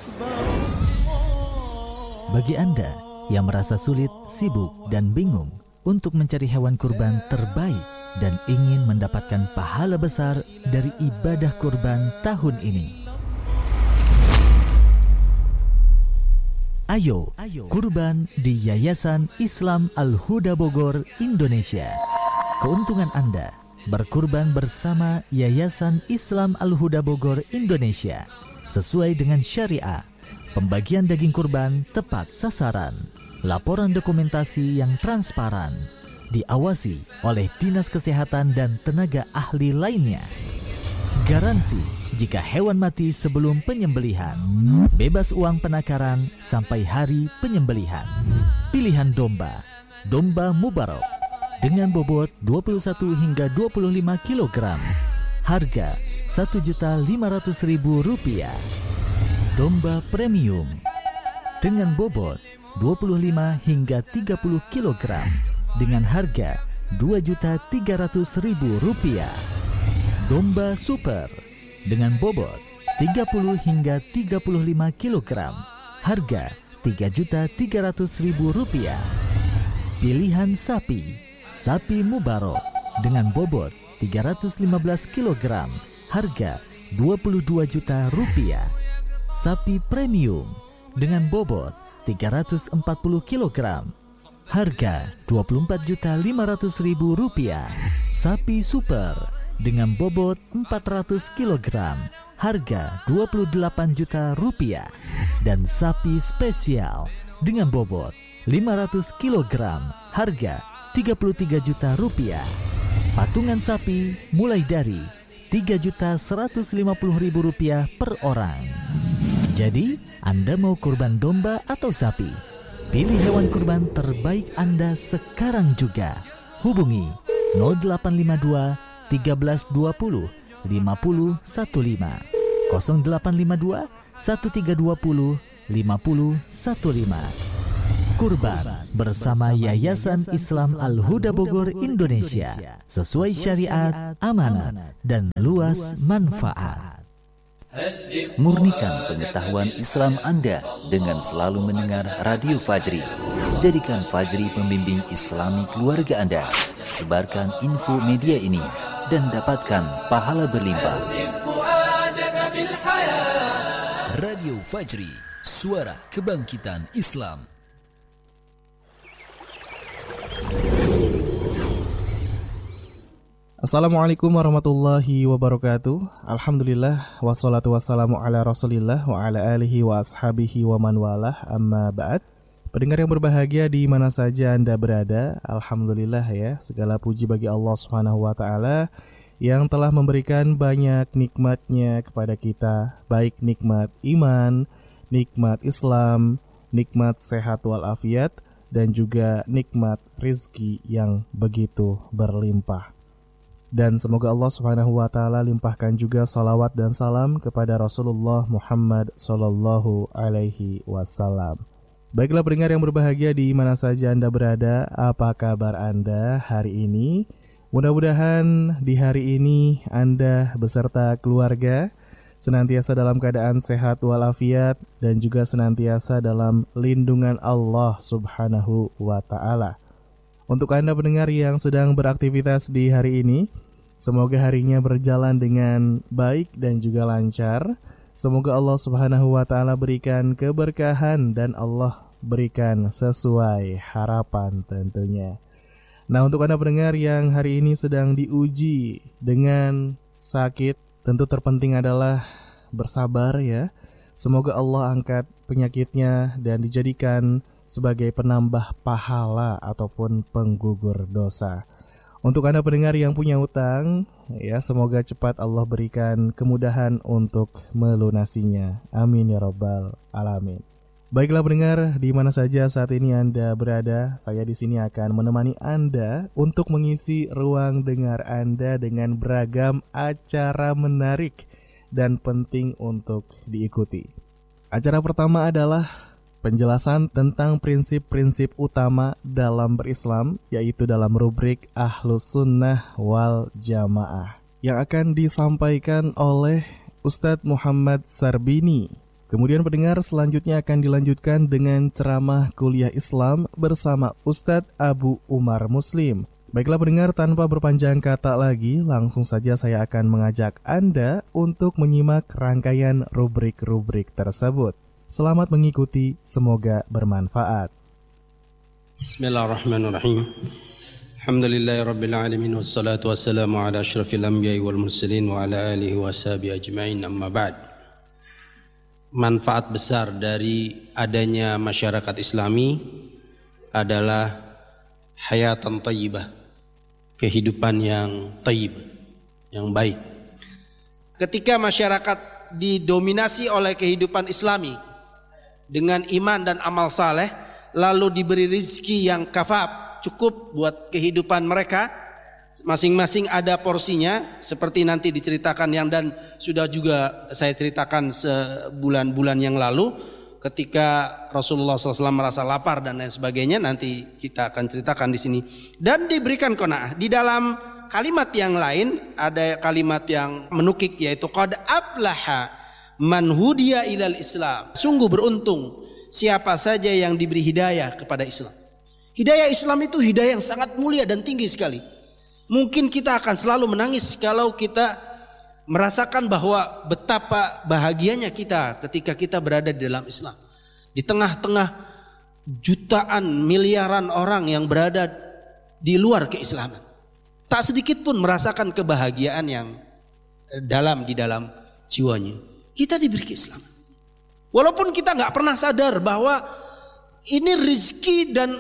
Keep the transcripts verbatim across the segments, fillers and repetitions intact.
Bagi Anda yang merasa sulit, sibuk, dan bingung untuk mencari hewan kurban terbaik dan ingin mendapatkan pahala besar dari ibadah kurban tahun ini, ayo kurban di Yayasan Islam Al-Huda Bogor, Indonesia. Keuntungan Anda berkurban bersama Yayasan Islam Al-Huda Bogor, Indonesia sesuai dengan syariah. Pembagian daging kurban tepat sasaran, laporan dokumentasi yang transparan, diawasi oleh Dinas Kesehatan dan tenaga ahli lainnya. Garansi jika hewan mati sebelum penyembelihan, bebas uang penakaran sampai hari penyembelihan. Pilihan domba, domba Mubarak dengan bobot dua puluh satu hingga dua puluh lima kilogram. Harga satu juta lima ratus ribu rupiah. Domba premium dengan bobot dua puluh lima hingga tiga puluh kilogram dengan harga dua juta tiga ratus ribu rupiah. Domba super dengan bobot tiga puluh hingga tiga puluh lima kilogram, harga tiga juta tiga ratus ribu rupiah. Pilihan sapi, sapi Mubarak dengan bobot tiga ratus lima belas kilogram, harga dua puluh dua juta rupiah. Sapi premium dengan bobot tiga ratus empat puluh kilogram, harga dua puluh empat juta lima ratus ribu rupiah. Sapi super dengan bobot empat ratus kilogram, harga dua puluh delapan juta rupiah. Dan sapi spesial dengan bobot lima ratus kilogram, harga tiga puluh tiga juta rupiah. Patungan sapi mulai dari tiga juta seratus lima puluh ribu rupiah per orang. Jadi, Anda mau kurban domba atau sapi? Pilih hewan kurban terbaik Anda sekarang juga. Hubungi nol delapan lima dua tiga belas dua puluh lima puluh satu lima, nol delapan lima dua satu tiga dua nol lima nol satu lima. Kurban bersama Yayasan Islam Al-Huda Bogor, Indonesia, sesuai syariat, amanat, dan luas manfaat. Murnikan pengetahuan Islam Anda dengan selalu mendengar Radio Fajri. Jadikan Fajri pembimbing Islami keluarga Anda. Sebarkan info media ini dan dapatkan pahala berlimpah. Radio Fajri, suara kebangkitan Islam. Assalamualaikum warahmatullahi wabarakatuh. Alhamdulillah, wassalatu wassalamu ala rasulillah wa ala alihi wa ashabihi wa man walah, amma ba'd. Pendengar yang berbahagia di mana saja Anda berada, Alhamdulillah ya, segala puji bagi Allah subhanahu wa ta'ala yang telah memberikan banyak nikmatnya kepada kita, baik nikmat iman, nikmat Islam, nikmat sehat walafiat, dan juga nikmat rizki yang begitu berlimpah. Dan semoga Allah subhanahu wa ta'ala limpahkan juga salawat dan salam kepada Rasulullah Muhammad sallallahu alaihi wasallam. Baiklah pendengar yang berbahagia di mana saja Anda berada, apa kabar Anda hari ini? Mudah-mudahan di hari ini Anda beserta keluarga senantiasa dalam keadaan sehat walafiat dan juga senantiasa dalam lindungan Allah subhanahu wa ta'ala. Untuk Anda pendengar yang sedang beraktivitas di hari ini, semoga harinya berjalan dengan baik dan juga lancar. Semoga Allah subhanahu wa ta'ala berikan keberkahan dan Allah berikan sesuai harapan tentunya. Nah, untuk Anda pendengar yang hari ini sedang diuji dengan sakit, tentu terpenting adalah bersabar ya. Semoga Allah angkat penyakitnya dan dijadikan sebagai penambah pahala ataupun penggugur dosa. Untuk Anda pendengar yang punya utang, ya semoga cepat Allah berikan kemudahan untuk melunasinya. Amin ya rabbal alamin. Baiklah pendengar, di mana saja saat ini Anda berada, saya di sini akan menemani Anda untuk mengisi ruang dengar Anda dengan beragam acara menarik dan penting untuk diikuti. Acara pertama adalah penjelasan tentang prinsip-prinsip utama dalam berislam, yaitu dalam rubrik Ahlus Sunnah wal Jamaah, yang akan disampaikan oleh Ustadz Muhammad Sarbini, Kemudian pendengar, selanjutnya akan dilanjutkan dengan ceramah kuliah Islam bersama Ustadz Abu Umar Muslim. Baiklah pendengar, tanpa berpanjang kata lagi, langsung saja saya akan mengajak Anda untuk menyimak rangkaian rubrik-rubrik tersebut. Selamat mengikuti, semoga bermanfaat. Bismillahirrahmanirrahim. Alhamdulillahirabbil alamin wassalatu wassalamu ala asyrafil anbiya'i wal mursalin wa ala alihi washabihi ajmain, amma ba'd. Manfaat besar dari adanya masyarakat Islami adalah hayatan thayyibah, kehidupan yang thayyib, yang baik. Ketika masyarakat didominasi oleh kehidupan Islami dengan iman dan amal saleh, lalu diberi rizki yang kafaf, cukup buat kehidupan mereka, masing-masing ada porsinya, seperti nanti diceritakan yang dan sudah juga saya ceritakan sebulan-bulan yang lalu, ketika Rasulullah shallallahu alaihi wasallam merasa lapar dan lain sebagainya, nanti kita akan ceritakan di sini. Dan diberikan qanaah. Di dalam kalimat yang lain ada kalimat yang menukik, yaitu qad aflaha man hudiya ilal Islam. Sungguh beruntung siapa saja yang diberi hidayah kepada Islam. Hidayah Islam itu hidayah yang sangat mulia dan tinggi sekali. Mungkin kita akan selalu menangis kalau kita merasakan bahwa betapa bahagianya kita ketika kita berada di dalam Islam. Di tengah-tengah jutaan miliaran orang yang berada di luar keislaman, tak sedikit pun merasakan kebahagiaan yang dalam di dalam jiwanya. Kita diberi keislaman. Walaupun kita nggak pernah sadar bahwa ini rizki dan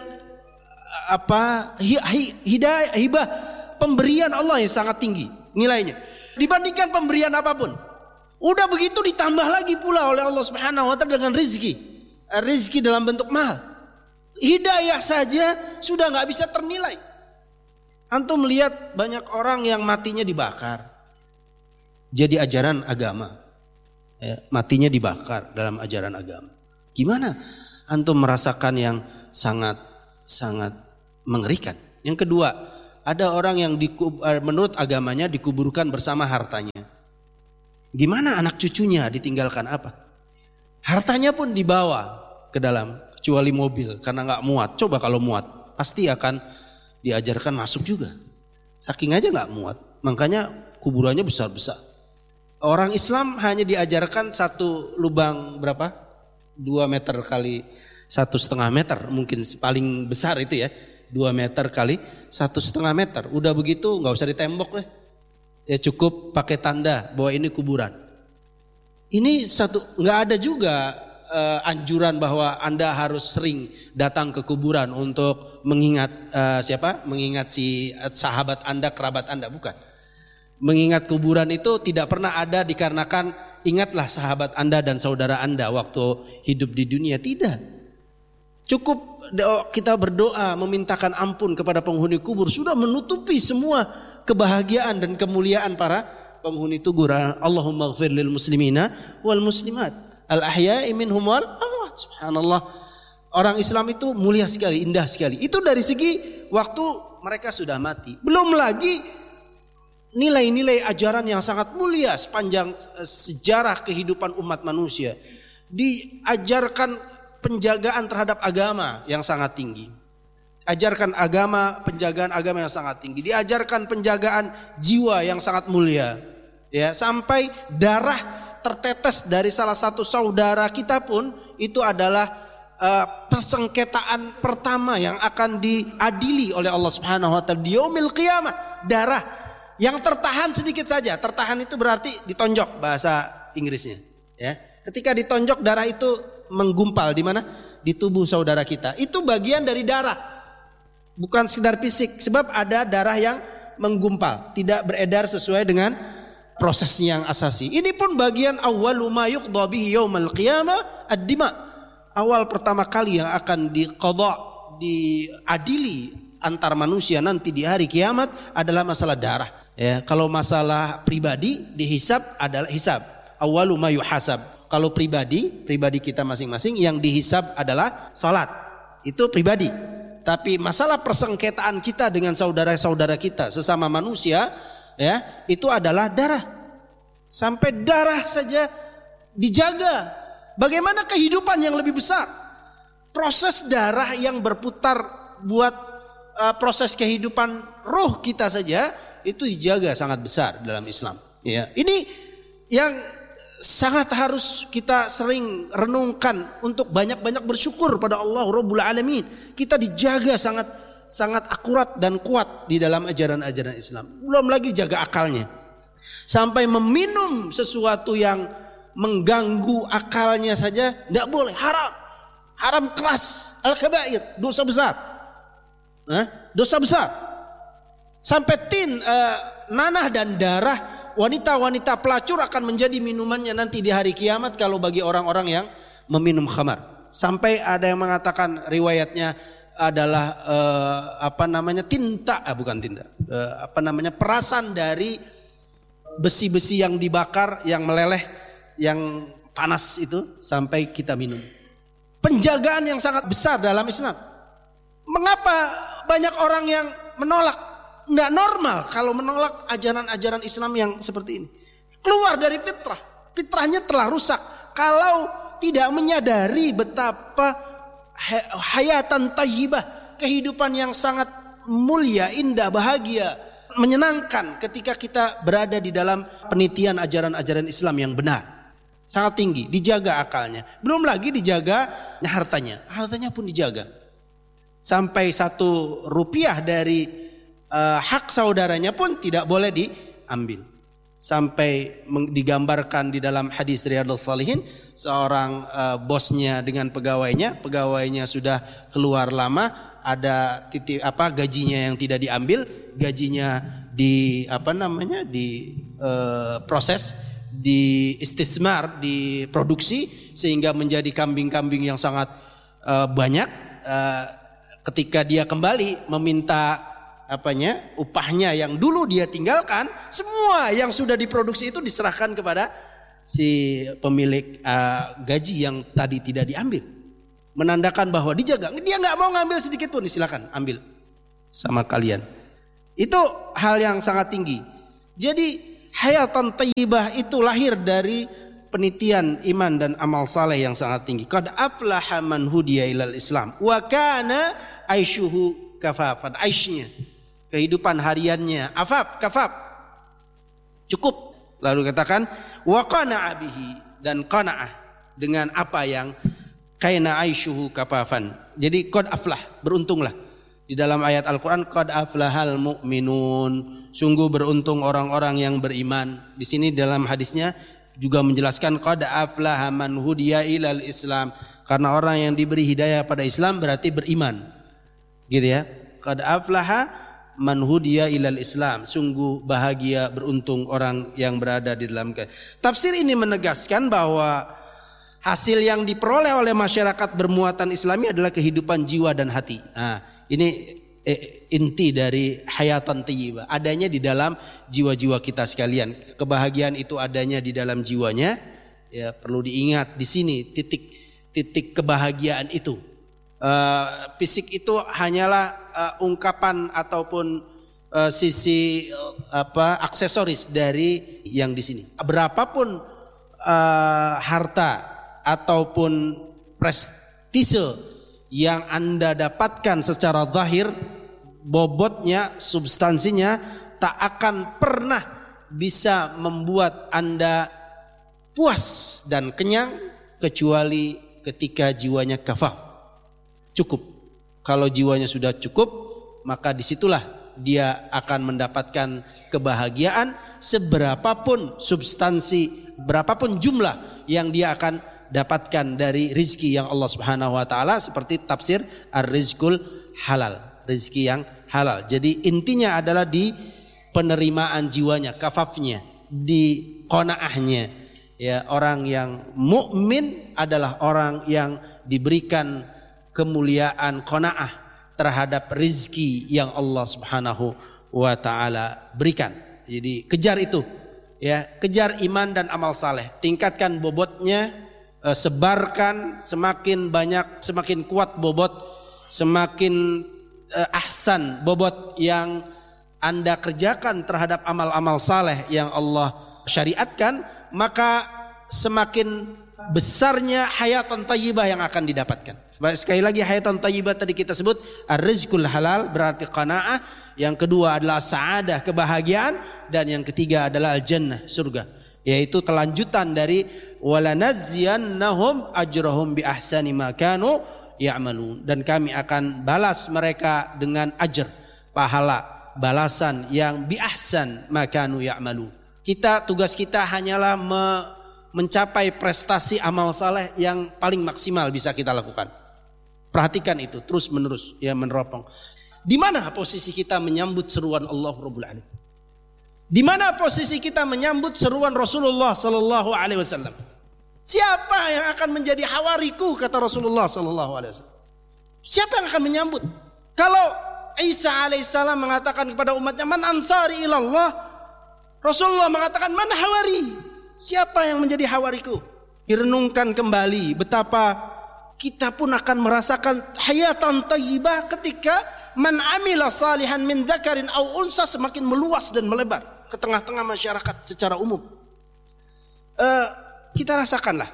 apa hidayah, hibah, pemberian Allah yang sangat tinggi nilainya dibandingkan pemberian apapun. Udah begitu ditambah lagi pula oleh Allah Subhanahu wa taala dengan rizki, rizki dalam bentuk mahal. Hidayah saja sudah nggak bisa ternilai. Antum melihat banyak orang yang matinya dibakar jadi ajaran agama, ya, matinya dibakar dalam ajaran agama. Gimana antum merasakan yang sangat sangat mengerikan? Yang kedua, ada orang yang dikub, menurut agamanya dikuburkan bersama hartanya. Gimana anak cucunya ditinggalkan apa? Hartanya pun dibawa ke dalam, kecuali mobil karena nggak muat. Coba kalau muat, pasti akan diajarkan masuk juga. Saking aja nggak muat, makanya kuburannya besar-besar. Orang Islam hanya diajarkan satu lubang berapa? Dua meter kali satu setengah meter, mungkin paling besar itu ya. Dua meter kali satu setengah meter. Udah begitu nggak usah ditembok deh. Ya cukup pakai tanda bahwa ini kuburan. Ini satu, nggak ada juga uh, anjuran bahwa Anda harus sering datang ke kuburan untuk mengingat uh, siapa? Mengingat si sahabat Anda, kerabat Anda, bukan. Mengingat kuburan itu tidak pernah ada dikarenakan ingatlah sahabat Anda dan saudara Anda waktu hidup di dunia, tidak. Cukup kita berdoa memintakan ampun kepada penghuni kubur sudah menutupi semua kebahagiaan dan kemuliaan para penghuni kubur. Allahumma ighfir lil muslimina wal muslimat al ahya'i minhum wal amwat. Subhanallah. Orang Islam itu mulia sekali, indah sekali. Itu dari segi waktu mereka sudah mati. Belum lagi nilai-nilai ajaran yang sangat mulia sepanjang sejarah kehidupan umat manusia. Diajarkan penjagaan terhadap agama yang sangat tinggi. Ajarkan agama, penjagaan agama yang sangat tinggi. Diajarkan penjagaan jiwa yang sangat mulia. Ya, sampai darah tertetes dari salah satu saudara kita pun itu adalah uh, persengketaan pertama yang akan diadili oleh Allah Subhanahu wa taala di yaumil qiyamah. Darah yang tertahan sedikit saja. Tertahan itu berarti ditonjok bahasa Inggrisnya, ya. Ketika ditonjok darah itu menggumpal di mana? Di tubuh saudara kita. Itu bagian dari darah. Bukan sekedar fisik, sebab ada darah yang menggumpal, tidak beredar sesuai dengan prosesnya yang asasi. Ini pun bagian awwalu ma yuqda bihi yaumal qiyamah ad-dima. Awal pertama kali yang akan diqadha, diadili antar manusia nanti di hari kiamat adalah masalah darah. Ya, kalau masalah pribadi dihisab adalah hisab. Awwalu ma yuhasab. Kalau pribadi, pribadi kita masing-masing yang dihisab adalah salat. Itu pribadi. Tapi masalah persengketaan kita dengan saudara-saudara kita sesama manusia, ya, itu adalah darah. Sampai darah saja dijaga Bagaimana kehidupan yang lebih besar? Proses darah yang berputar buat uh, proses kehidupan ruh kita saja itu dijaga sangat besar dalam Islam. Ya, ini yang sangat harus kita sering renungkan untuk banyak-banyak bersyukur pada Allah Rabbul Alamin. Kita dijaga sangat sangat akurat dan kuat di dalam ajaran-ajaran Islam. Belum lagi jaga akalnya. Sampai meminum sesuatu yang mengganggu akalnya saja tidak boleh, haram. Haram keras, al-kabair, dosa besar. Hah? Dosa besar. Sampai tin, uh, nanah dan darah wanita-wanita pelacur akan menjadi minumannya nanti di hari kiamat kalau bagi orang-orang yang meminum khamar. Sampai ada yang mengatakan riwayatnya adalah uh, apa namanya tinta, ah, bukan tinta, uh, apa namanya perasan dari besi-besi yang dibakar, yang meleleh, yang panas itu sampai kita minum. Penjagaan yang sangat besar dalam Islam. Mengapa banyak orang yang menolak? Tidak normal kalau menolak ajaran-ajaran Islam yang seperti ini. Keluar dari fitrah. Fitrahnya telah rusak. Kalau tidak menyadari betapa hayatan tayyibah, kehidupan yang sangat mulia, indah, bahagia, menyenangkan ketika kita berada di dalam penitian ajaran-ajaran Islam yang benar. Sangat tinggi, dijaga akalnya. Belum lagi dijaga hartanya. Hartanya pun dijaga. Sampai satu rupiah dari uh, hak saudaranya pun tidak boleh diambil. Sampai digambarkan di dalam hadis Riyadhus Shalihin, seorang uh, bosnya dengan pegawainya, pegawainya sudah keluar lama, ada titik apa gajinya yang tidak diambil, gajinya di apa namanya di uh, proses, di istismar, diproduksi sehingga menjadi kambing-kambing yang sangat uh, banyak. Uh, ketika dia kembali meminta apanya upahnya yang dulu dia tinggalkan, semua yang sudah diproduksi itu diserahkan kepada si pemilik uh, gaji yang tadi tidak diambil, menandakan bahwa dijaga. Dia nggak mau ngambil sedikit pun, silakan ambil sama kalian. Itu hal yang sangat tinggi. Jadi hayatan thayyibah itu lahir dari penitian iman dan amal saleh yang sangat tinggi. Qad aflaha man hudiya ilal Islam wa kana aishuhu kafafan. Aishnya, kehidupan hariannya afaf, kafaf, cukup. Lalu katakan wa qana'a bihi, dan qanaah dengan apa yang kaina aishuhu kafafan. Jadi qad aflah, beruntunglah. Di dalam ayat Al-Quran, qad aflahal mu'minun, sungguh beruntung orang-orang yang beriman. Di sini dalam hadisnya juga menjelaskan qad aflaha man hudiya ilal Islam, karena orang yang diberi hidayah pada Islam berarti beriman, gitu ya. Qad aflaha man hudiya ilal Islam, sungguh bahagia, beruntung orang yang berada di dalam. Tafsir ini menegaskan bahwa hasil yang diperoleh oleh masyarakat bermuatan Islami adalah kehidupan jiwa dan hati. Nah, ini eh, inti dari hayatan thayyibah, adanya di dalam jiwa-jiwa kita sekalian. Kebahagiaan itu adanya di dalam jiwanya. Ya, perlu diingat di sini titik-titik kebahagiaan itu. Uh, fisik itu hanyalah uh, ungkapan ataupun uh, sisi uh, apa aksesoris dari yang di sini. Berapapun uh, harta ataupun prestise yang Anda dapatkan secara zahir, bobotnya, substansinya tak akan pernah bisa membuat Anda puas dan kenyang kecuali ketika jiwanya kafaf, cukup. Kalau jiwanya sudah cukup, maka disitulah dia akan mendapatkan kebahagiaan, seberapapun substansi, berapapun jumlah yang dia akan dapatkan dari rizki yang Allah Subhanahu Wa Taala, seperti tafsir ar-rizqul halal, rizki yang halal. Jadi intinya adalah di penerimaan jiwanya, kafafnya, di qanaahnya. Ya, orang yang mukmin adalah orang yang diberikan kemuliaan qanaah terhadap rizki yang Allah Subhanahu Wa Taala berikan. Jadi kejar itu, ya, kejar iman dan amal saleh, tingkatkan bobotnya. Sebarkan semakin banyak, semakin kuat bobot, semakin uh, ahsan bobot yang Anda kerjakan terhadap amal-amal saleh yang Allah syariatkan, maka semakin besarnya hayatan thayyibah yang akan didapatkan. Sekali lagi hayatan thayyibah tadi kita sebut ar-rizqul halal berarti qanaah, yang kedua adalah sa'adah kebahagiaan, dan yang ketiga adalah al-jannah surga, yaitu kelanjutan dari walanadziyannahum ajrahum bi ahsani ma kanu ya'malun, dan kami akan balas mereka dengan ajr, pahala, balasan yang bi ahsan ma kanu ya'malun. Kita, tugas kita hanyalah me, mencapai prestasi amal saleh yang paling maksimal bisa kita lakukan. Perhatikan itu terus menerus ya, meneropong. Di mana posisi kita menyambut seruan Allah Rabbul Alamin? Di mana posisi kita menyambut seruan Rasulullah sallallahu alaihi wasallam? Siapa yang akan menjadi hawariku, kata Rasulullah sallallahu alaihi wasallam? Siapa yang akan menyambut? Kalau Isa alaihissalam mengatakan kepada umatnya, man ansari ilallah, Rasulullah mengatakan man hawari, siapa yang menjadi hawariku? Direnungkan kembali betapa kita pun akan merasakan hayatan thayyibah ketika man amila salihan min dzakarin au unsa semakin meluas dan melebar ke tengah-tengah masyarakat secara umum. Uh, kita rasakanlah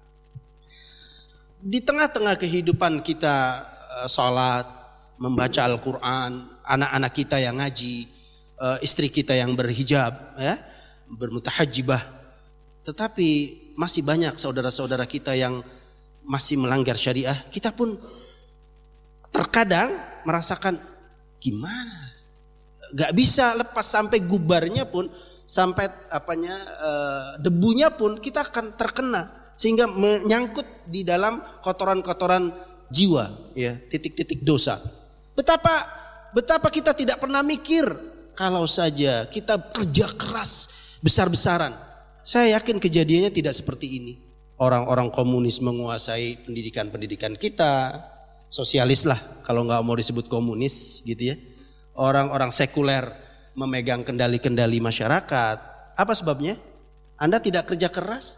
di tengah-tengah kehidupan kita, uh, salat, membaca Al-Quran, anak-anak kita yang ngaji, Uh, istri kita yang berhijab, ya, bermutahajjibah, tetapi masih banyak saudara-saudara kita yang masih melanggar syariah. Kita pun terkadang merasakan gimana, gak bisa lepas sampai gubarnya pun, sampai apanya uh, debunya pun kita akan terkena, sehingga menyangkut di dalam kotoran-kotoran jiwa, ya, titik-titik dosa. Betapa betapa kita tidak pernah mikir. Kalau saja kita kerja keras besar-besaran, saya yakin kejadiannya tidak seperti ini. Orang-orang komunis menguasai pendidikan-pendidikan kita, sosialis lah kalau nggak mau disebut komunis gitu ya. Orang-orang sekuler memegang kendali-kendali masyarakat. Apa sebabnya? Anda tidak kerja keras,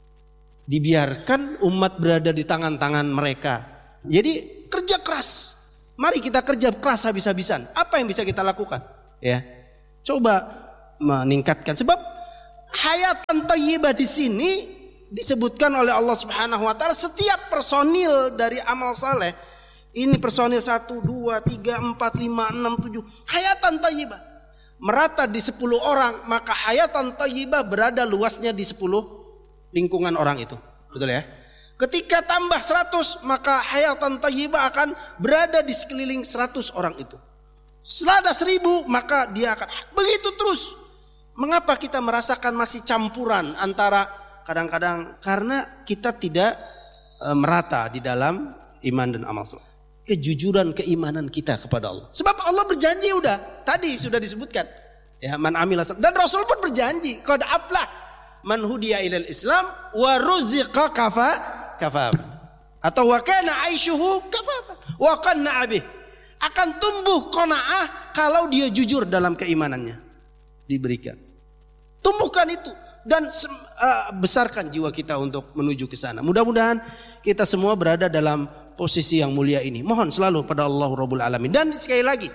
dibiarkan umat berada di tangan-tangan mereka. Jadi kerja keras. Mari kita kerja keras habis-habisan. Apa yang bisa kita lakukan? Ya, coba meningkatkan, sebab hayatan thayyibah di sini disebutkan oleh Allah Subhanahu wa taala. Setiap personil dari amal saleh ini, personil satu, dua, tiga, empat, lima, enam, tujuh, hayatan thayyibah merata di sepuluh orang, maka hayatan thayyibah berada luasnya di sepuluh lingkungan orang itu. Betul ya? Ketika tambah seratus, maka hayatan thayyibah akan berada di sekeliling seratus orang itu. Setelah ada seribu, maka dia akan begitu terus. Mengapa kita merasakan masih campuran antara, kadang-kadang karena kita tidak e, merata di dalam iman dan amal saleh. Kejujuran keimanan kita kepada Allah. Sebab Allah berjanji, udah tadi sudah disebutkan. Ya, man amila, dan Rasul pun berjanji, qad aflah man hudiya ilal Islam wa ruziqa kafa kafa. Atau wa kana aishuhu kafa wa qanna bih. Akan tumbuh qanaah kalau dia jujur dalam keimanannya, diberikan. Tumbuhkan itu dan uh, besarkan jiwa kita untuk menuju ke sana. Mudah-mudahan kita semua berada dalam posisi yang mulia ini. Mohon selalu pada Allah Rabbul Alamin. Dan sekali lagi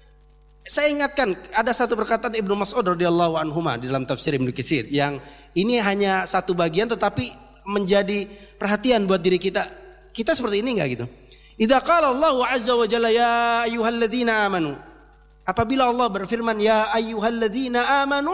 saya ingatkan, ada satu perkataan Ibnu Mas'ud radhiyallahu anhuma di dalam tafsir Ibnu Katsir, yang ini hanya satu bagian tetapi menjadi perhatian buat diri kita. Kita seperti ini enggak gitu? Idza qala Allahu azza wa jalla ya ayyuhalladzina amanu. Apabila Allah berfirman ya ayyuhalladzina amanu,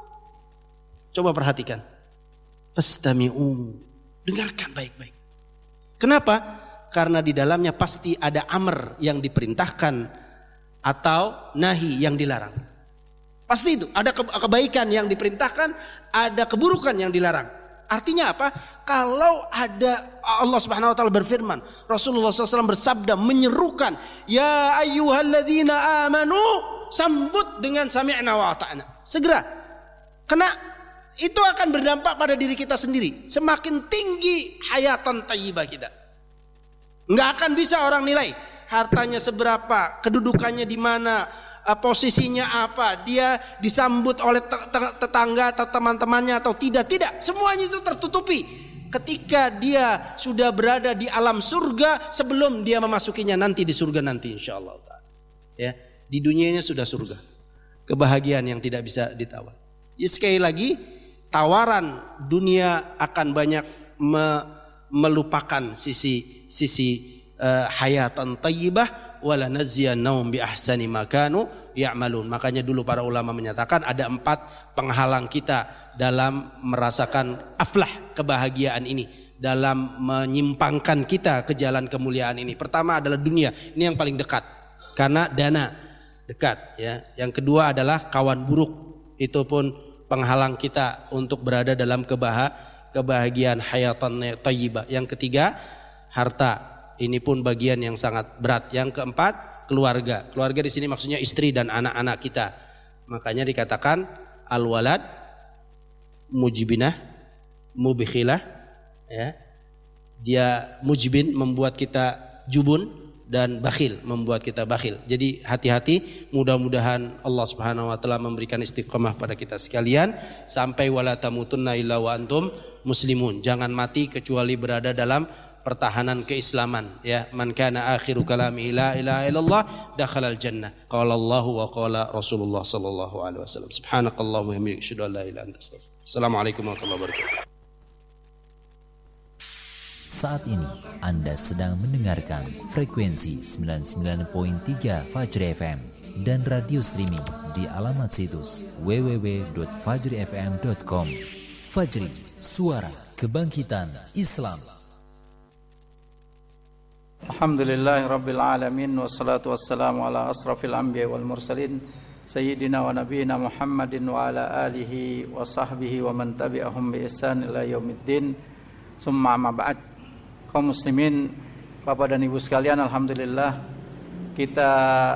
coba perhatikan. Fastami'u. Dengarkan baik-baik. Kenapa? Karena di dalamnya pasti ada amr yang diperintahkan atau nahi yang dilarang. Pasti itu, ada kebaikan yang diperintahkan, ada keburukan yang dilarang. Artinya apa? Kalau ada Allah Subhanahu wa taala berfirman, Rasulullah shallallahu alaihi wasallam bersabda menyerukan, ya ayyuhalladzina amanu, sambut dengan sami'na wa ata'na. Segera. Karena itu akan berdampak pada diri kita sendiri. Semakin tinggi hayatan thayyibah kita, enggak akan bisa orang nilai hartanya seberapa, kedudukannya di mana, posisinya apa, dia disambut oleh tetangga atau teman-temannya atau tidak. Tidak, semuanya itu tertutupi ketika dia sudah berada di alam surga sebelum dia memasukinya nanti di surga nanti insyaallah. Ya, di dunianya sudah surga, kebahagiaan yang tidak bisa ditawar. Ya, sekali lagi tawaran dunia akan banyak me- melupakan sisi sisi uh, hayatan thayyibah wala najziyannahum bi ahsani ma kanu ya'malun. Makanya dulu para ulama menyatakan ada empat penghalang kita dalam merasakan aflah, kebahagiaan ini, dalam menyimpangkan kita ke jalan kemuliaan ini. Pertama adalah dunia, ini yang paling dekat karena dana dekat ya. Yang kedua adalah kawan buruk, itu pun penghalang kita untuk berada dalam kebah- kebahagiaan hayatan thayyibah. Yang ketiga harta, ini pun bagian yang sangat berat. Yang keempat keluarga. Keluarga di sini maksudnya istri dan anak-anak kita. Makanya dikatakan al-walad mujibinah mubikhilah ya. Dia mujibin membuat kita jubun dan bakhil membuat kita bakhil. Jadi hati-hati, mudah-mudahan Allah Subhanahu wa taala memberikan istiqamah pada kita sekalian sampai wala tamutunna illa wa antum muslimun. Jangan mati kecuali berada dalam pertahanan keislaman ya. Man kana akhiru kalami la ilaha illallah dakhalal jannah. Qala Allah wa qala Rasulullah sallallahu alaihi wasallam. Subhanakallahumma wa bihamdika asyhadu an la ilaha illa anta astaghfiruka. Assalamualaikum warahmatullahi wabarakatuh. Saat ini Anda sedang mendengarkan frekuensi sembilan puluh sembilan koma tiga Fajri F M dan radio streaming di alamat situs w w w titik fajri f m titik com. Fajri, suara kebangkitan Islam. Alhamdulillahi Rabbil Alamin. Wassalatu wassalamu ala asrafil anbiya wal mursalin Sayyidina wa nabiyina Muhammadin wa ala alihi wa sahbihi wa man tabi'ahum bi ihsan ila yaumiddin. Summa amma ba'd. Kaum muslimin, Bapak dan Ibu sekalian, alhamdulillah kita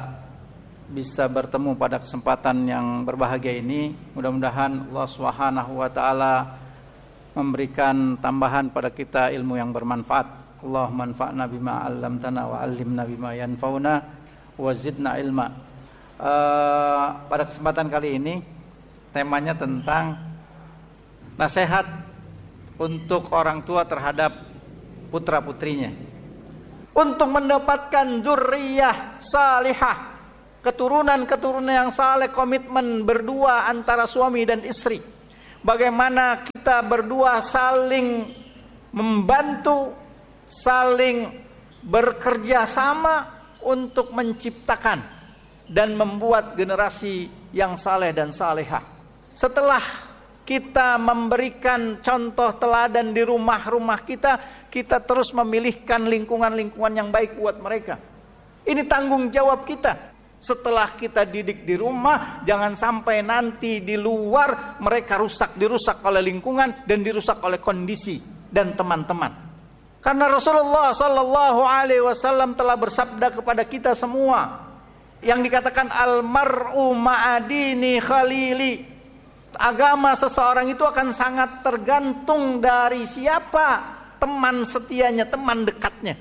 bisa bertemu pada kesempatan yang berbahagia ini. Mudah-mudahan Allah Subhanahu wa taala memberikan tambahan pada kita ilmu yang bermanfaat. Allahumma anfa'na bima 'allamtana wa 'allimna bima yanfa'una wa zidna ilma. Uh, pada kesempatan kali ini temanya tentang nasihat untuk orang tua terhadap putra-putrinya untuk mendapatkan dzurriyyah salihah, keturunan-keturunan yang saleh, komitmen berdua antara suami dan istri. Bagaimana kita berdua saling membantu, saling bekerja sama untuk menciptakan dan membuat generasi yang saleh dan salehah. Setelah kita memberikan contoh teladan di rumah-rumah kita, kita terus memilihkan lingkungan-lingkungan yang baik buat mereka. Ini tanggung jawab kita. Setelah kita didik di rumah, jangan sampai nanti di luar mereka rusak, dirusak oleh lingkungan dan dirusak oleh kondisi dan teman-teman. Karena Rasulullah sallallahu alaihi wasallam telah bersabda kepada kita semua yang dikatakan almar'u ma'adini khalili. Agama seseorang itu akan sangat tergantung dari siapa teman setianya, teman dekatnya,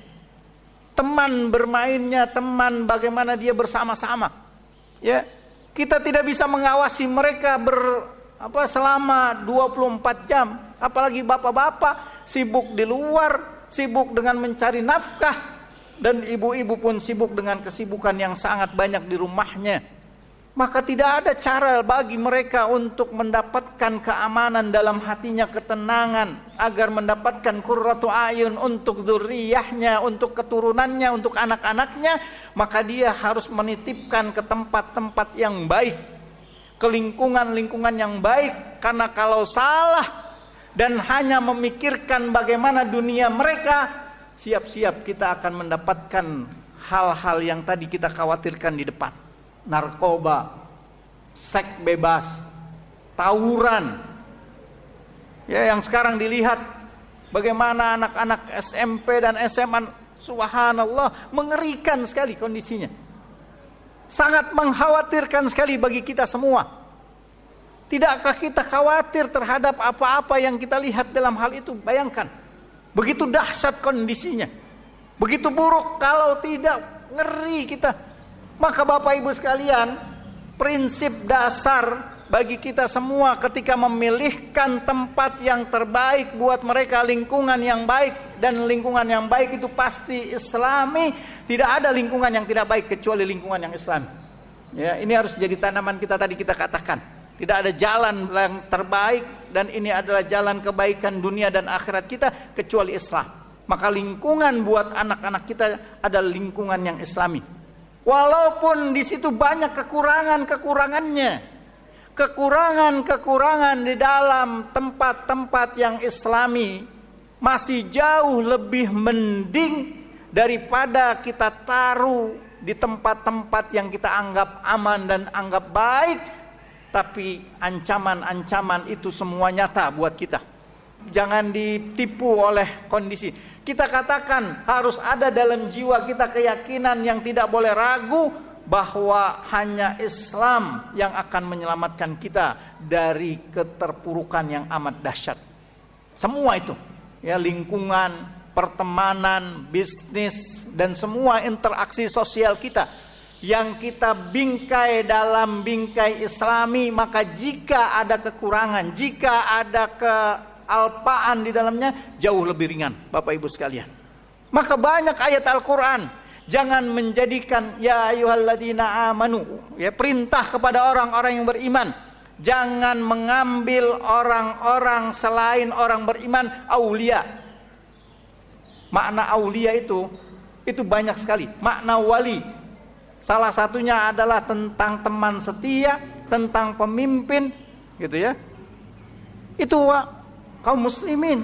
teman bermainnya, teman bagaimana dia bersama-sama. Ya, kita tidak bisa mengawasi mereka ber apa selama dua puluh empat jam, apalagi bapak-bapak sibuk di luar, sibuk dengan mencari nafkah, dan ibu-ibu pun sibuk dengan kesibukan yang sangat banyak di rumahnya. Maka tidak ada cara bagi mereka untuk mendapatkan keamanan dalam hatinya, ketenangan, agar mendapatkan qurratu ayun untuk dzurriyyahnya, untuk keturunannya, untuk anak-anaknya. Maka dia harus menitipkan ke tempat-tempat yang baik, ke lingkungan-lingkungan yang baik. Karena kalau salah dan hanya memikirkan bagaimana dunia mereka, siap-siap kita akan mendapatkan hal-hal yang tadi kita khawatirkan di depan. Narkoba, seks bebas, tawuran. Ya, yang sekarang dilihat bagaimana anak-anak S M P dan S M A, subhanallah, mengerikan sekali kondisinya. Sangat mengkhawatirkan sekali bagi kita semua. Tidakkah kita khawatir terhadap apa-apa yang kita lihat dalam hal itu? Bayangkan, begitu dahsyat kondisinya, begitu buruk, kalau tidak ngeri kita. Maka Bapak Ibu sekalian, prinsip dasar bagi kita semua ketika memilihkan tempat yang terbaik buat mereka, lingkungan yang baik, dan lingkungan yang baik itu pasti Islami. Tidak ada lingkungan yang tidak baik kecuali lingkungan yang Islami. Ya, ini harus jadi tanaman kita tadi kita katakan. Tidak ada jalan yang terbaik dan ini adalah jalan kebaikan dunia dan akhirat kita kecuali Islam. Maka lingkungan buat anak-anak kita adalah lingkungan yang Islami. Walaupun di situ banyak kekurangan-kekurangannya, kekurangan-kekurangan di dalam tempat-tempat yang Islami masih jauh lebih mending daripada kita taruh di tempat-tempat yang kita anggap aman dan anggap baik, tapi ancaman-ancaman itu semua nyata buat kita. Jangan ditipu oleh kondisi. Kita katakan harus ada dalam jiwa kita keyakinan yang tidak boleh ragu bahwa hanya Islam yang akan menyelamatkan kita dari keterpurukan yang amat dahsyat. Semua itu, ya, lingkungan, pertemanan, bisnis, dan semua interaksi sosial kita yang kita bingkai dalam bingkai Islami, maka jika ada kekurangan, jika ada kealpaan di dalamnya, jauh lebih ringan, Bapak Ibu sekalian. Maka banyak ayat Al-Quran, jangan menjadikan ya ayyuhalladzina amanu, ya, perintah kepada orang-orang yang beriman, jangan mengambil orang-orang selain orang beriman aulia. Makna aulia itu itu banyak sekali. Makna wali, salah satunya adalah tentang teman setia, tentang pemimpin, gitu ya. Itu kaum muslimin,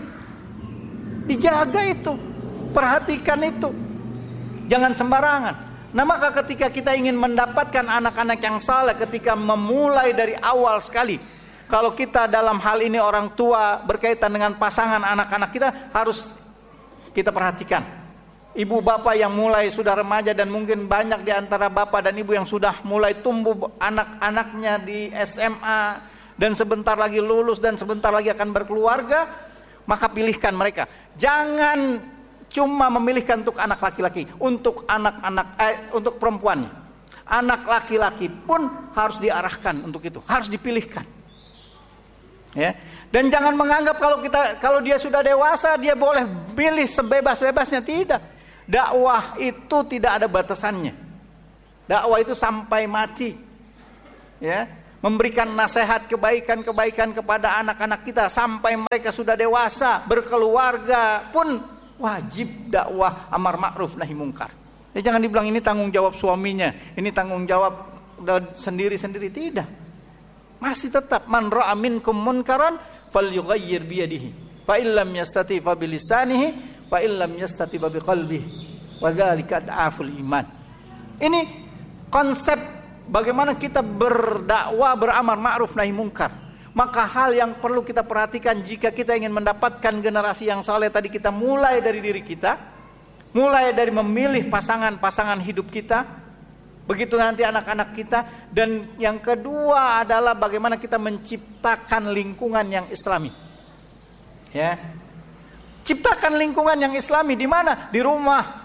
dijaga itu, perhatikan itu, jangan sembarangan. Nah, maka ketika kita ingin mendapatkan anak-anak yang saleh, ketika memulai dari awal sekali, kalau kita dalam hal ini orang tua berkaitan dengan pasangan anak-anak kita, harus kita perhatikan. Ibu bapak yang mulai sudah remaja, dan mungkin banyak di antara bapak dan ibu yang sudah mulai tumbuh anak-anaknya di S M A dan sebentar lagi lulus dan sebentar lagi akan berkeluarga, maka pilihkan mereka. Jangan cuma memilihkan untuk anak laki-laki, untuk anak-anak eh, untuk perempuan. Anak laki-laki pun harus diarahkan untuk itu, harus dipilihkan. Ya. Dan jangan menganggap kalau kita kalau dia sudah dewasa dia boleh pilih sebebas-bebasnya. Tidak. Dakwah itu tidak ada batasannya. Dakwah itu sampai mati. Ya, memberikan nasihat kebaikan-kebaikan kepada anak-anak kita sampai mereka sudah dewasa, berkeluarga pun wajib dakwah amar ma'ruf nahi mungkar. Ya, jangan dibilang ini tanggung jawab suaminya, ini tanggung jawab sendiri-sendiri. Tidak. Masih tetap man ra'a minkum munkaran falyughayyir biyadihi fa illam yastati fa bilisanihi fa illam yastati fa biqalbihi wa dzalika ad'aful iman. Ini konsep bagaimana kita berdakwah, beramar ma'ruf nahi mungkar. Maka hal yang perlu kita perhatikan jika kita ingin mendapatkan generasi yang saleh tadi, kita mulai dari diri kita, mulai dari memilih pasangan-pasangan hidup kita, begitu nanti anak-anak kita. Dan yang kedua adalah bagaimana kita menciptakan lingkungan yang Islami. Ya, ciptakan lingkungan yang Islami di mana? Di rumah.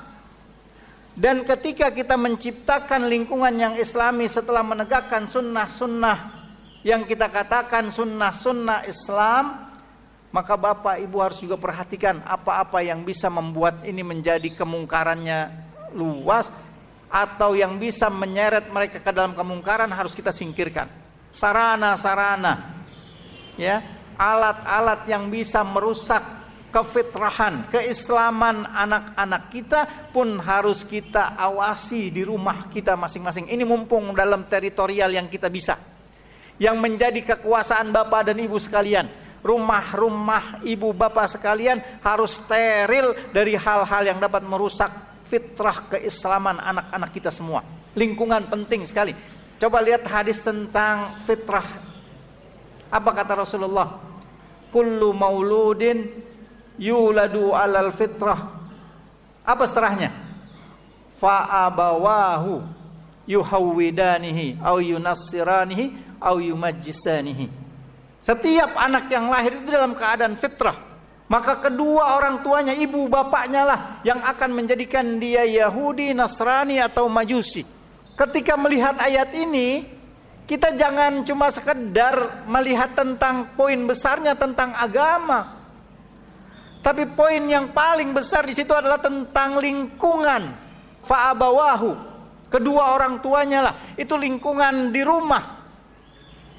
Dan ketika kita menciptakan lingkungan yang Islami setelah menegakkan sunnah-sunnah yang kita katakan sunnah-sunnah Islam, maka Bapak Ibu harus juga perhatikan apa-apa yang bisa membuat ini menjadi kemungkarannya luas, atau yang bisa menyeret mereka ke dalam kemungkaran harus kita singkirkan. Sarana-sarana, ya, alat-alat yang bisa merusak kefitrahan, keislaman anak-anak kita pun harus kita awasi di rumah kita masing-masing. Ini mumpung dalam teritorial yang kita bisa, yang menjadi kekuasaan Bapak dan Ibu sekalian. Rumah-rumah Ibu Bapak sekalian harus steril dari hal-hal yang dapat merusak fitrah keislaman anak-anak kita semua. Lingkungan penting sekali. Coba lihat hadis tentang fitrah. Apa kata Rasulullah? Kullu mauludin yuladu alal fitrah. Apa setelahnya? Fa abawahu yuhawwidanihi au yunassiranihi au yumajjisanihi. Setiap anak yang lahir itu dalam keadaan fitrah. Maka kedua orang tuanya, ibu bapaknya lah yang akan menjadikan dia Yahudi, Nasrani atau Majusi. Ketika melihat ayat ini, kita jangan cuma sekedar melihat tentang poin besarnya tentang agama. Tapi poin yang paling besar di situ adalah tentang lingkungan. Fa'abawahu, kedua orang tuanya lah, itu lingkungan di rumah.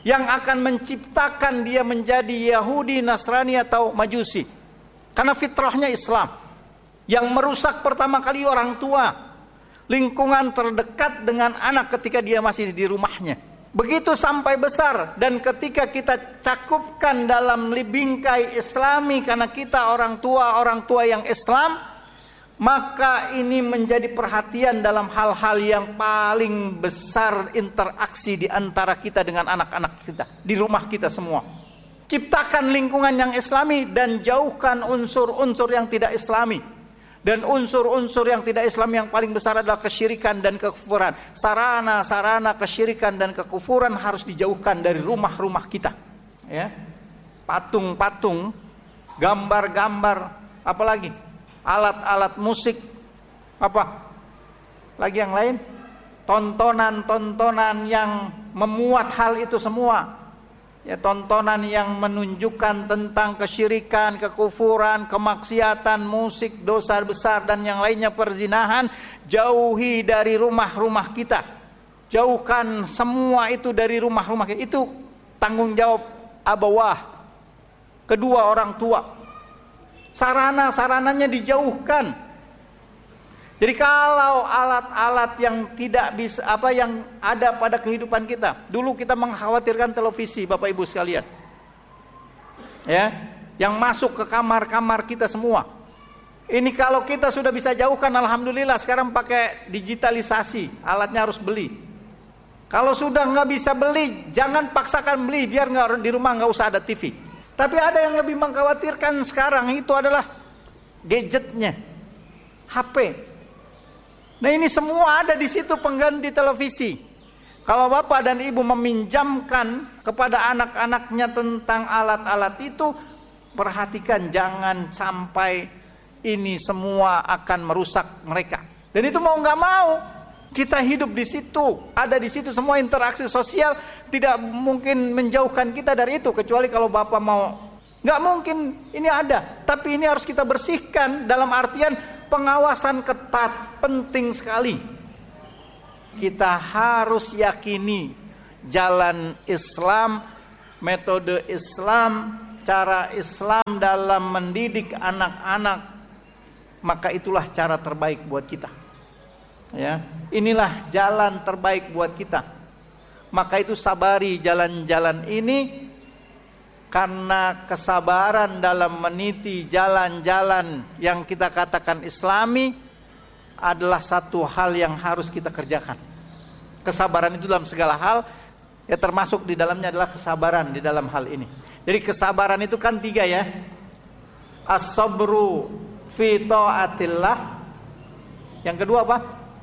yang akan menciptakan dia menjadi Yahudi, Nasrani atau Majusi. Karena fitrahnya Islam. Yang merusak pertama kali orang tua, lingkungan terdekat dengan anak ketika dia masih di rumahnya. Begitu sampai besar, dan ketika kita cakupkan dalam bingkai Islami karena kita orang tua, orang tua yang Islam, maka ini menjadi perhatian dalam hal-hal yang paling besar, interaksi di antara kita dengan anak-anak kita, di rumah kita semua. Ciptakan lingkungan yang Islami dan jauhkan unsur-unsur yang tidak Islami. Dan unsur-unsur yang tidak Islam yang paling besar adalah kesyirikan dan kekufuran. Sarana-sarana kesyirikan dan kekufuran harus dijauhkan dari rumah-rumah kita. Ya, patung-patung, gambar-gambar, apalagi alat-alat musik, apa lagi yang lain, tontonan-tontonan yang memuat hal itu semua. Ya, tontonan yang menunjukkan tentang kesyirikan, kekufuran, kemaksiatan, musik, dosa besar dan yang lainnya, perzinahan, jauhi dari rumah-rumah kita. Jauhkan semua itu dari rumah-rumah kita. Itu tanggung jawab abawah, kedua orang tua. Sarana-sarananya dijauhkan. Jadi kalau alat-alat yang tidak bisa, apa yang ada pada kehidupan kita, dulu kita mengkhawatirkan televisi, Bapak Ibu sekalian, ya, yang masuk ke kamar-kamar kita semua. Ini kalau kita sudah bisa jauhkan, alhamdulillah. Sekarang pakai digitalisasi, alatnya harus beli. Kalau sudah nggak bisa beli, jangan paksakan beli, biar nggak di rumah nggak usah ada T V. Tapi ada yang lebih mengkhawatirkan sekarang, itu adalah gadgetnya, H P. Nah, ini semua ada di situ, pengganti televisi. Kalau bapak dan ibu meminjamkan kepada anak-anaknya tentang alat-alat itu, perhatikan jangan sampai ini semua akan merusak mereka. Dan itu mau nggak mau, kita hidup di situ, ada di situ semua interaksi sosial, tidak mungkin menjauhkan kita dari itu, kecuali kalau bapak mau. Nggak mungkin, ini ada, tapi ini harus kita bersihkan dalam artian pengawasan ketat, penting sekali. Kita harus yakini jalan Islam, metode Islam, cara Islam dalam mendidik anak-anak, maka itulah cara terbaik buat kita. Ya, inilah jalan terbaik buat kita. Maka itu sabari jalan-jalan ini, karena kesabaran dalam meniti jalan-jalan yang kita katakan Islami adalah satu hal yang harus kita kerjakan. Kesabaran itu dalam segala hal, ya, termasuk di dalamnya adalah kesabaran di dalam hal ini. Jadi kesabaran itu kan tiga, ya. As-sabru fi ta'atillah. Yang kedua apa?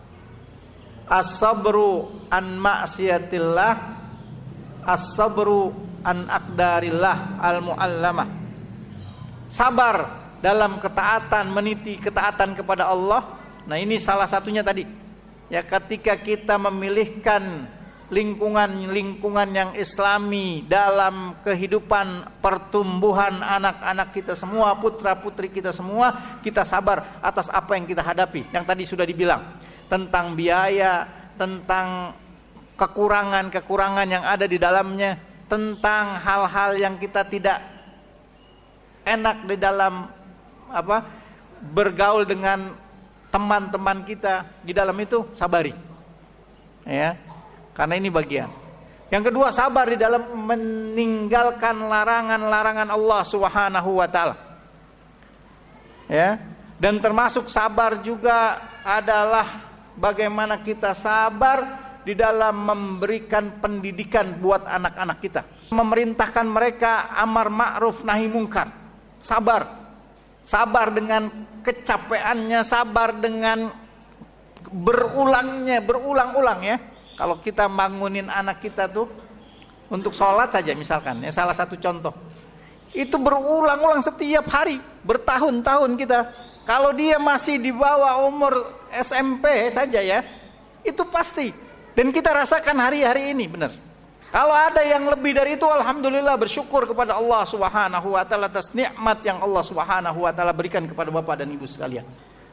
As-sabru an ma'siyatillah. As-sabru an aqdarillah al-mu'allamah. Sabar dalam ketaatan, meniti ketaatan kepada Allah. Nah, ini salah satunya tadi. Ya, ketika kita memilihkan lingkungan-lingkungan yang Islami dalam kehidupan pertumbuhan anak-anak kita semua, putra-putri kita semua, kita sabar atas apa yang kita hadapi. Yang tadi sudah dibilang tentang biaya, tentang kekurangan-kekurangan yang ada di dalamnya, tentang hal-hal yang kita tidak enak di dalam apa bergaul dengan teman-teman kita, di dalam itu sabari, ya, karena ini bagian. Yang kedua, sabar di dalam meninggalkan larangan-larangan Allah Subhanahu wa taala, ya, dan termasuk sabar juga adalah bagaimana kita sabar di dalam memberikan pendidikan buat anak-anak kita, memerintahkan mereka amar ma'ruf nahi mungkar. Sabar, sabar dengan kecapeannya, sabar dengan berulangnya, berulang-ulang, ya. Kalau kita bangunin anak kita tuh untuk sholat saja misalkan, ya, salah satu contoh, itu berulang-ulang setiap hari, bertahun-tahun kita. Kalau dia masih di bawah umur S M P saja, ya, itu pasti. Dan kita rasakan hari-hari ini, benar. Kalau ada yang lebih dari itu, alhamdulillah, bersyukur kepada Allah Subhanahu wa taala atas nikmat yang Allah Subhanahu wa taala berikan kepada Bapak dan Ibu sekalian.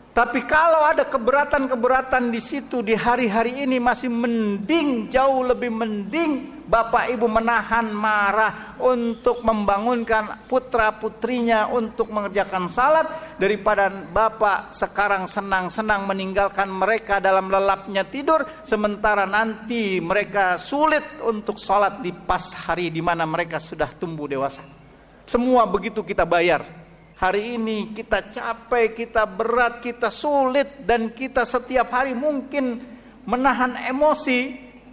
Tapi kalau ada keberatan-keberatan di situ di hari-hari ini, masih mending, jauh lebih mending bapak ibu menahan marah untuk membangunkan putra-putrinya untuk mengerjakan salat, daripada bapak sekarang senang-senang meninggalkan mereka dalam lelapnya tidur, sementara nanti mereka sulit untuk salat di pas hari di mana mereka sudah tumbuh dewasa. Semua begitu kita bayar. Hari ini kita capek, kita berat, kita sulit, dan kita setiap hari mungkin menahan emosi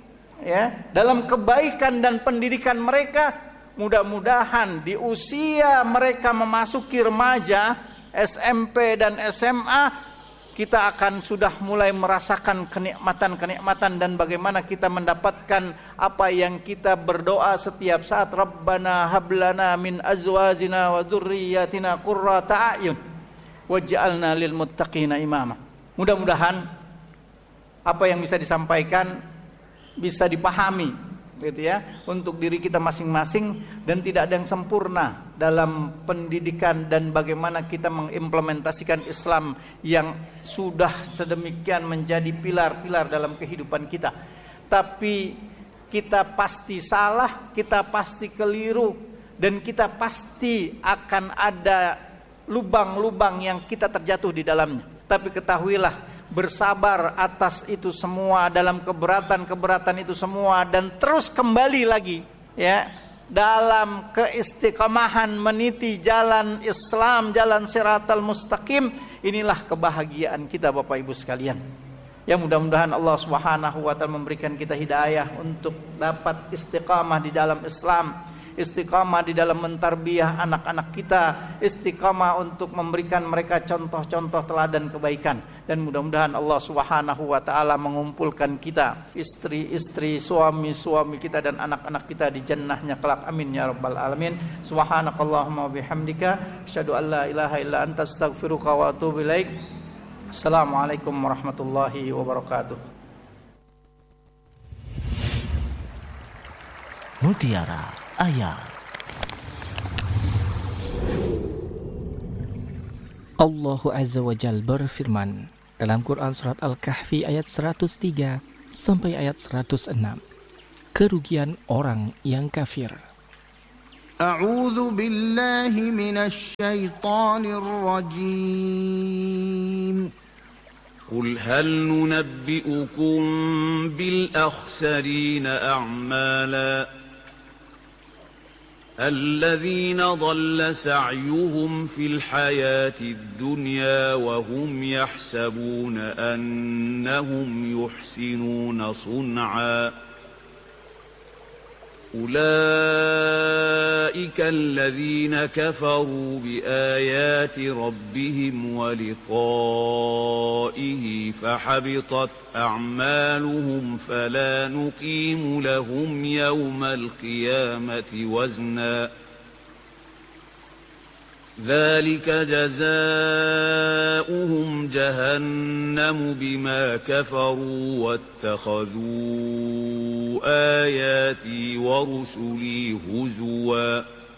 ya dalam kebaikan dan pendidikan mereka. Mudah-mudahan di usia mereka memasuki remaja, S M P dan S M A, kita akan sudah mulai merasakan kenikmatan-kenikmatan dan bagaimana kita mendapatkan apa yang kita berdoa setiap saat, Rabbana hablana min azwajina wa dzurriyyatina qurrata a'yun waj'alna lil muttaqina imama. Mudah-mudahan apa yang bisa disampaikan bisa dipahami gitu ya untuk diri kita masing-masing, dan tidak ada yang sempurna dalam pendidikan dan bagaimana kita mengimplementasikan Islam yang sudah sedemikian menjadi pilar-pilar dalam kehidupan kita. Tapi kita pasti salah, kita pasti keliru, dan kita pasti akan ada lubang-lubang yang kita terjatuh di dalamnya. Tapi ketahuilah, bersabar atas itu semua, dalam keberatan-keberatan itu semua, dan terus kembali lagi ya dalam keistiqomahan meniti jalan Islam, jalan siratal mustaqim. Inilah kebahagiaan kita Bapak Ibu sekalian. Ya, mudah-mudahan Allah Subhanahu wa taala memberikan kita hidayah untuk dapat istiqamah di dalam Islam, istiqamah di dalam mentarbiyah anak-anak kita, istiqamah untuk memberikan mereka contoh-contoh teladan kebaikan. Dan mudah-mudahan Allah Subhanahu wa taala mengumpulkan kita, istri-istri, suami-suami kita dan anak-anak kita di jannahnya kelak. Amin ya rabbal alamin. Subhanakallahumma wa bihamdika asyhadu an la ilaha illa anta astaghfiruka wa atubu ilaik. Assalamualaikum warahmatullahi wabarakatuh. Mutiara Ayat. Allahu Azza wa Jalla berfirman dalam Quran surat Al-Kahfi ayat seratus tiga sampai ayat seratus enam. Kerugian orang yang kafir. A'udzu billahi minasy syaithanir rajim. Qul hal nunabbi'ukum bil akhsarina a'mala الذين ضل سعيهم في الحياة الدنيا وهم يحسبون أنهم يحسنون صنعا أولئك الذين كفروا بآيات ربهم ولقائه فحبطت أعمالهم فلا نقيم لهم يوم القيامة وزنا ذلك جزاؤهم جهنم بما كفروا واتخذوا آياتي ورسلي هزوا.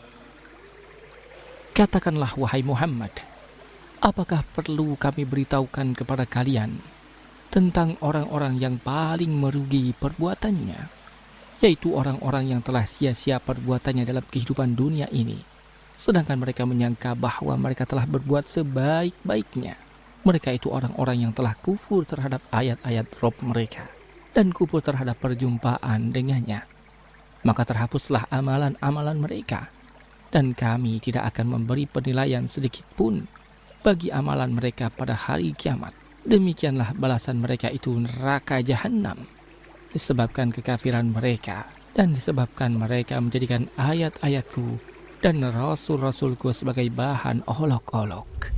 Katakanlah wahai Muhammad, apakah perlu kami beritahukan kepada kalian tentang orang-orang yang paling merugi perbuatannya, yaitu orang-orang yang telah sia-sia perbuatannya dalam kehidupan dunia ini, sedangkan mereka menyangka bahwa mereka telah berbuat sebaik-baiknya. Mereka itu orang-orang yang telah kufur terhadap ayat-ayat Rabb mereka dan kufur terhadap perjumpaan dengannya. Maka terhapuslah amalan-amalan mereka, dan kami tidak akan memberi penilaian sedikit pun bagi amalan mereka pada hari kiamat. Demikianlah balasan mereka itu neraka jahanam, disebabkan kekafiran mereka dan disebabkan mereka menjadikan ayat-ayatku dan rasul-rasulku sebagai bahan olok-olok.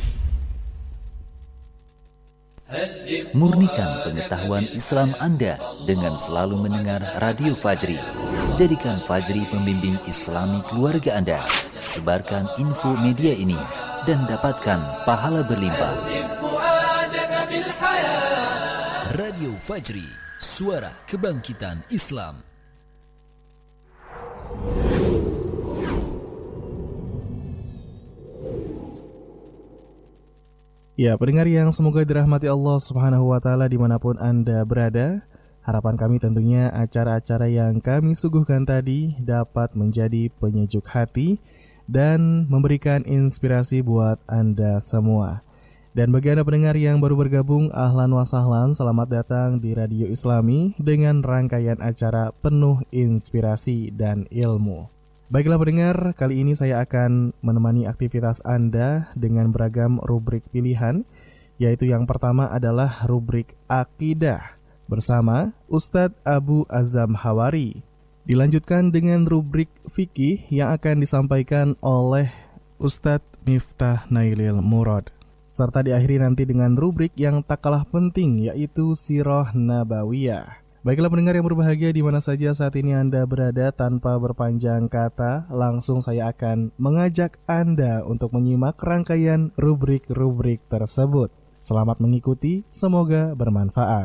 Murnikan pengetahuan Islam Anda dengan selalu mendengar Radio Fajri. Jadikan Fajri pembimbing Islami keluarga Anda. Sebarkan info media ini dan dapatkan pahala berlimpah. Radio Fajri, suara kebangkitan Islam. Ya, pendengar yang semoga dirahmati Allah Subhanahu wa taala dimanapun Anda berada. Harapan kami tentunya acara-acara yang kami suguhkan tadi dapat menjadi penyejuk hati dan memberikan inspirasi buat Anda semua. Dan bagi Anda pendengar yang baru bergabung, ahlan wa sahlan, selamat datang di Radio Islami dengan rangkaian acara penuh inspirasi dan ilmu. Baiklah pendengar, kali ini saya akan menemani aktivitas Anda dengan beragam rubrik pilihan, yaitu yang pertama adalah rubrik Akidah bersama Ustadz Abu Azam Hawari. Dilanjutkan dengan rubrik Fikih yang akan disampaikan oleh Ustadz Miftah Nailil Murad. Serta diakhiri nanti dengan rubrik yang tak kalah penting, yaitu Sirah Nabawiyah. Baiklah pendengar yang berbahagia di mana saja saat ini Anda berada, tanpa berpanjang kata, langsung saya akan mengajak Anda untuk menyimak rangkaian rubrik-rubrik tersebut. Selamat mengikuti, semoga bermanfaat.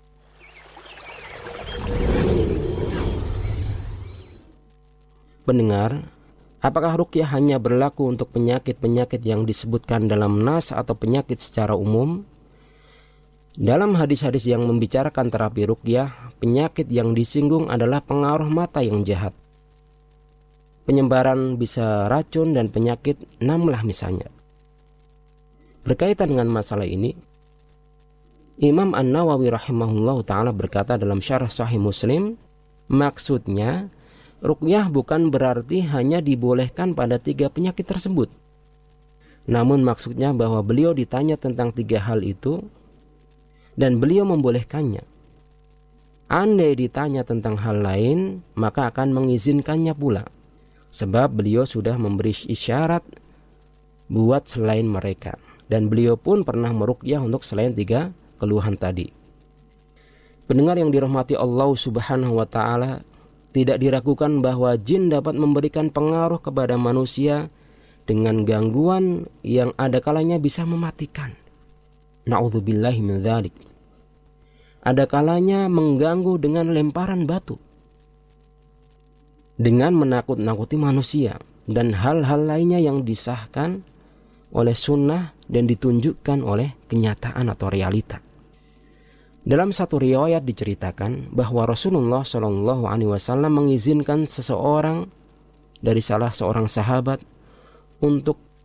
Pendengar, apakah ruqyah hanya berlaku untuk penyakit-penyakit yang disebutkan dalam nas atau penyakit secara umum? Dalam hadis-hadis yang membicarakan terapi ruqyah, penyakit yang disinggung adalah pengaruh mata yang jahat, penyebaran bisa racun dan penyakit namlah misalnya. Berkaitan dengan masalah ini, Imam An-Nawawi rahimahullah ta'ala berkata dalam syarah Sahih Muslim, maksudnya ruqyah bukan berarti hanya dibolehkan pada tiga penyakit tersebut. Namun maksudnya bahwa beliau ditanya tentang tiga hal itu dan beliau membolehkannya. Andai ditanya tentang hal lain, maka akan mengizinkannya pula, sebab beliau sudah memberi isyarat buat selain mereka, dan beliau pun pernah meruqyah untuk selain tiga keluhan tadi. Pendengar yang dirahmati Allah Subhanahu wa taala, tidak diragukan bahwa jin dapat memberikan pengaruh kepada manusia dengan gangguan yang ada kalanya bisa mematikan. Na'udzubillahi min dzalik. Ada kalanya mengganggu dengan lemparan batu, dengan menakut-nakuti manusia, dan hal-hal lainnya yang disahkan oleh sunnah dan ditunjukkan oleh kenyataan atau realita. Dalam satu riwayat diceritakan bahwa Rasulullah shallallahu alaihi wasallam mengizinkan seseorang dari salah seorang sahabat untuk